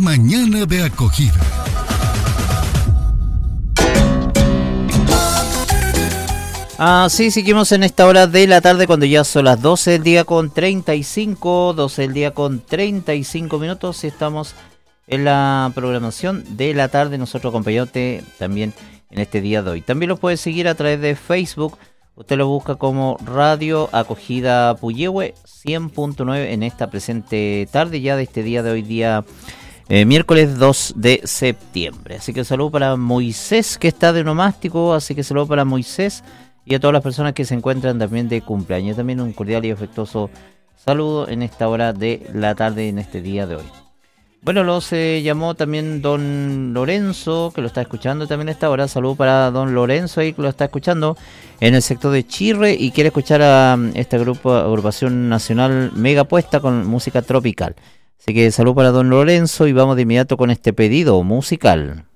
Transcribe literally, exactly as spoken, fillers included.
mañana de acogida. Ah, sí, seguimos en esta hora de la tarde cuando ya son las doce del día con treinta y cinco, doce del día con treinta y cinco minutos y estamos en la programación de la tarde, nosotros acompañándote también en este día de hoy. También lo puedes seguir a través de Facebook, usted lo busca como Radio Acogida Puyehue cien punto nueve en esta presente tarde ya de este día de hoy, día eh, miércoles dos de septiembre. Así que saludo para Moisés que está de onomástico, así que saludo para Moisés y a todas las personas que se encuentran también de cumpleaños. También un cordial y afectuoso saludo en esta hora de la tarde, en este día de hoy. Bueno, lo se llamó también don Lorenzo, que lo está escuchando también a esta hora. Saludo para don Lorenzo ahí, que lo está escuchando en el sector de Chirre y quiere escuchar a esta grupo, agrupación nacional Mega Puesta con música tropical. Así que saludo para don Lorenzo y vamos de inmediato con este pedido musical.